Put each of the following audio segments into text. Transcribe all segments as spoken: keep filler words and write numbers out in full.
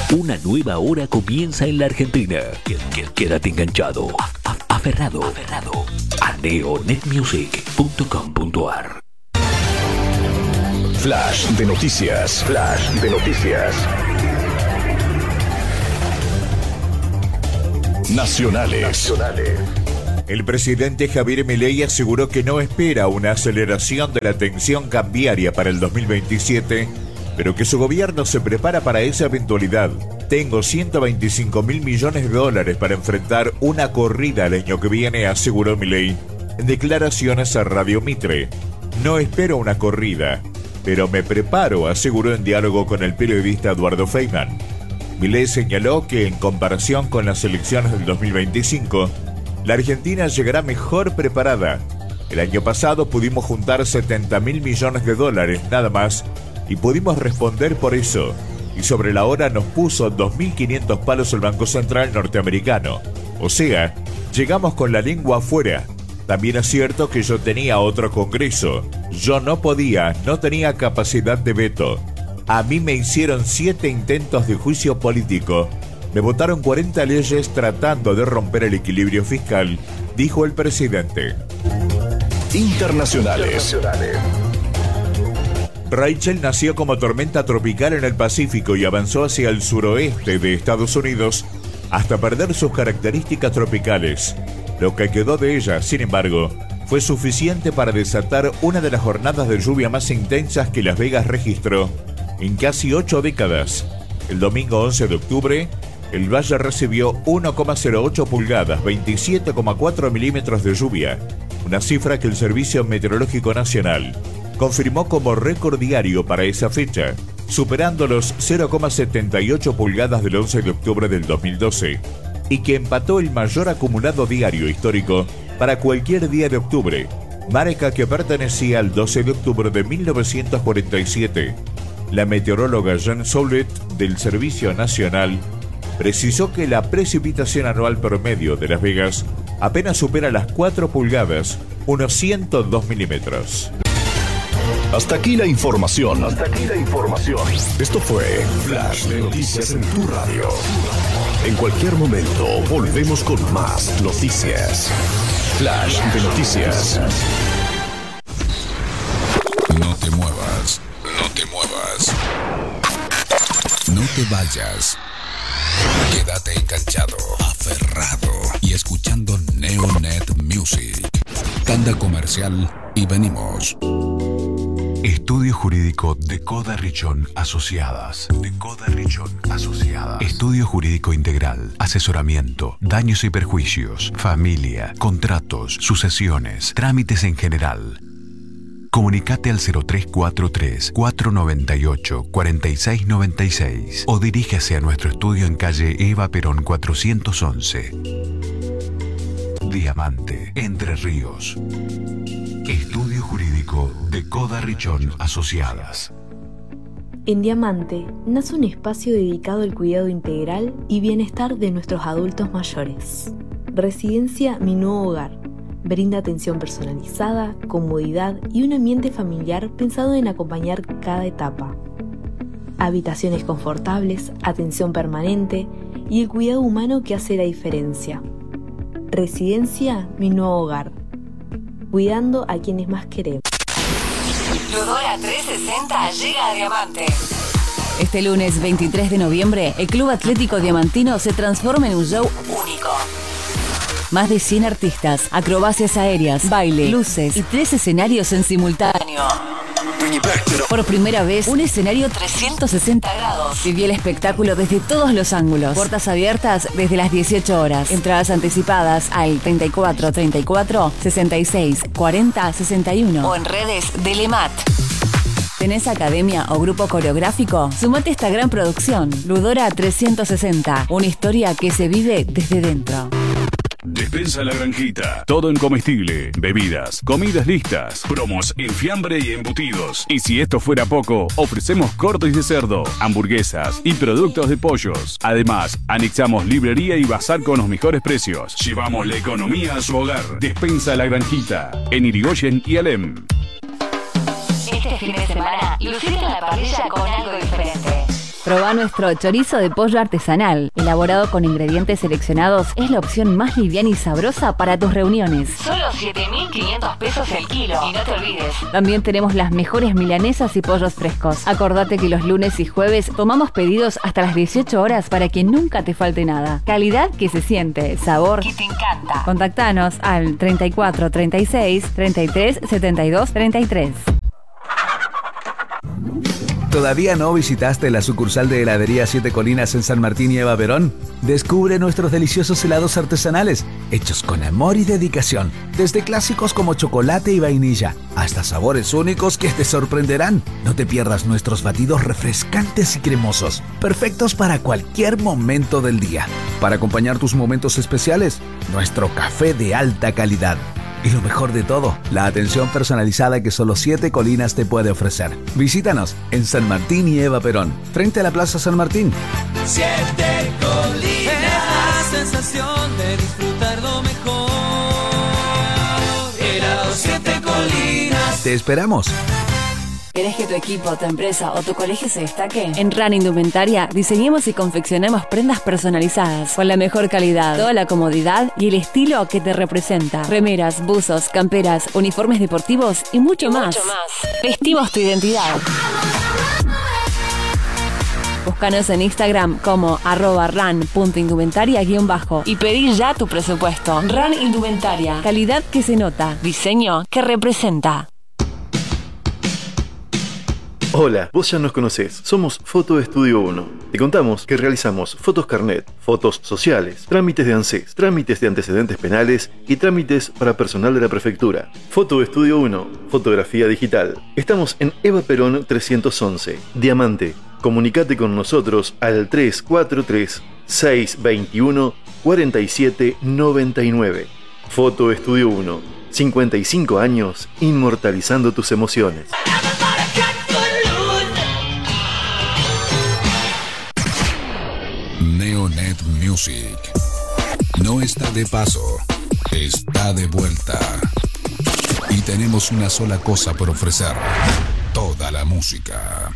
Una nueva hora comienza en la Argentina. Quédate enganchado, aferrado, aferrado a neonet music punto com punto ar. Flash de noticias. Flash de noticias. Nacionales. Nacionales. El presidente Javier Milei aseguró que no espera una aceleración de la tensión cambiaria para el dos mil veintisiete, pero que su gobierno se prepara para esa eventualidad. Tengo ciento veinticinco mil millones de dólares para enfrentar una corrida el año que viene, aseguró Milei en declaraciones a Radio Mitre. No espero una corrida, pero me preparo, aseguró en diálogo con el periodista Eduardo Feynman. Milei señaló que en comparación con las elecciones del dos mil veinticinco, la Argentina llegará mejor preparada. El año pasado pudimos juntar setenta mil millones de dólares nada más y pudimos responder por eso. Y sobre la hora nos puso dos mil quinientos palos el Banco Central norteamericano. O sea, llegamos con la lengua afuera. También es cierto que yo tenía otro congreso. Yo no podía, no tenía capacidad de veto. A mí me hicieron siete intentos de juicio político. Me votaron cuarenta leyes tratando de romper el equilibrio fiscal, dijo el presidente. Internacionales. Rachel nació como tormenta tropical en el Pacífico y avanzó hacia el suroeste de Estados Unidos hasta perder sus características tropicales. Lo que quedó de ella, sin embargo, fue suficiente para desatar una de las jornadas de lluvia más intensas que Las Vegas registró en casi ocho décadas. El domingo once de octubre, el valle recibió uno coma cero ocho pulgadas, veintisiete coma cuatro milímetros de lluvia, una cifra que el Servicio Meteorológico Nacional confirmó como récord diario para esa fecha, superando los cero coma setenta y ocho pulgadas del once de octubre del dos mil doce, y que empató el mayor acumulado diario histórico para cualquier día de octubre, marca que pertenecía al doce de octubre de mil novecientos cuarenta y siete. La meteoróloga Jean Soulet del Servicio Nacional precisó que la precipitación anual promedio de Las Vegas apenas supera las cuatro pulgadas, unos ciento dos milímetros. Hasta aquí la información. Hasta aquí la información. Esto fue Flash de Noticias en tu radio. En cualquier momento volvemos con más noticias. Flash de Noticias. No te muevas. No te muevas. No te vayas. Quédate enganchado, aferrado y escuchando Neonet Music. Tanda comercial y venimos. Estudio Jurídico Decoda Richón Asociadas. Decoda Richón Asociadas. Estudio Jurídico Integral. Asesoramiento, daños y perjuicios, familia, contratos, sucesiones, trámites en general. Comunicate al cero tres cuatro tres, cuatro nueve ocho, cuatro seis nueve seis o dirígase a nuestro estudio en calle Eva Perón cuatrocientos once. Diamante, Entre Ríos. Estudio Jurídico Decoda Richón Asociadas. En Diamante nace un espacio dedicado al cuidado integral y bienestar de nuestros adultos mayores. Residencia Mi Nuevo Hogar. Brinda atención personalizada, comodidad y un ambiente familiar pensado en acompañar cada etapa. Habitaciones confortables, atención permanente y el cuidado humano que hace la diferencia. Residencia Mi Nuevo Hogar. Cuidando a quienes más queremos. Ludora trescientos sesenta llega a Diamante. Este lunes veintitrés de noviembre, el Club Atlético Diamantino se transforma en un show único. Más de cien artistas, acrobacias aéreas, baile, luces y tres escenarios en simultáneo. Por primera vez, un escenario trescientos sesenta grados. Viví el espectáculo desde todos los ángulos. Puertas abiertas desde las dieciocho horas. Entradas anticipadas al treinta y cuatro treinta y cuatro, sesenta y seis cuarenta sesenta y uno o en redes de Lemat. ¿Tenés academia o grupo coreográfico? Sumate a esta gran producción. Ludora trescientos sesenta. Una historia que se vive desde dentro. Despensa La Granjita. Todo en comestible, bebidas, comidas listas, promos en fiambre y embutidos. Y si esto fuera poco, ofrecemos cortes de cerdo, hamburguesas y productos de pollos. Además, anexamos librería y bazar con los mejores precios. Llevamos la economía a su hogar. Despensa La Granjita. En Irigoyen y Alem. Este fin de semana, lucite en la parrilla con algo diferente. Probá nuestro chorizo de pollo artesanal. Elaborado con ingredientes seleccionados, es la opción más liviana y sabrosa para tus reuniones. Solo siete mil quinientos pesos el kilo. Y no te olvides. También tenemos las mejores milanesas y pollos frescos. Acordate que los lunes y jueves tomamos pedidos hasta las dieciocho horas para que nunca te falte nada. Calidad que se siente, sabor que te encanta. Contactanos al treinta y cuatro, treinta y seis, treinta y tres, setenta y dos, treinta y tres. ¿Todavía no visitaste la sucursal de heladería Siete Colinas en San Martín y Eva Perón? Descubre nuestros deliciosos helados artesanales, hechos con amor y dedicación, desde clásicos como chocolate y vainilla, hasta sabores únicos que te sorprenderán. No te pierdas nuestros batidos refrescantes y cremosos, perfectos para cualquier momento del día. Para acompañar tus momentos especiales, nuestro café de alta calidad. Y lo mejor de todo, la atención personalizada que solo Siete Colinas te puede ofrecer. Visítanos en San Martín y Eva Perón, frente a la Plaza San Martín. Siete Colinas, la sensación de disfrutar lo mejor. Helado Siete Colinas. Te esperamos. ¿Querés que tu equipo, tu empresa o tu colegio se destaque? En Ran Indumentaria diseñamos y confeccionamos prendas personalizadas con la mejor calidad, toda la comodidad y el estilo que te representa. Remeras, buzos, camperas, uniformes deportivos y mucho, y más. mucho más. Vestimos tu identidad. Búscanos en Instagram como arroba ran punto indumentaria guión bajo y pedí ya tu presupuesto. Ran Indumentaria, calidad que se nota, diseño que representa. Hola, vos ya nos conocés. Somos Foto Estudio uno. Te contamos que realizamos fotos carnet, fotos sociales, trámites de ANSES, trámites de antecedentes penales y trámites para personal de la prefectura. Foto Estudio uno, fotografía digital. Estamos en Eva Perón trescientos once, Diamante. Comunicate con nosotros al tres cuatro tres, seis dos uno, cuatro siete nueve nueve. Foto Estudio uno, cincuenta y cinco años inmortalizando tus emociones. Neonet Music no está de paso, está de vuelta. Y tenemos una sola cosa por ofrecer: toda la música.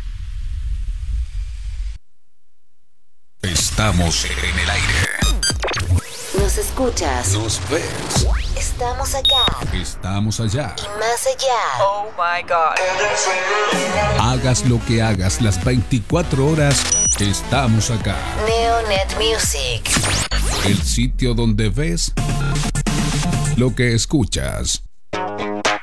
Estamos en el aire. Nos escuchas. Nos ves. Estamos acá. Estamos allá. Y más allá. Oh my God. Hagas lo que hagas las veinticuatro horas, estamos acá. Neonet Music. El sitio donde ves lo que escuchas.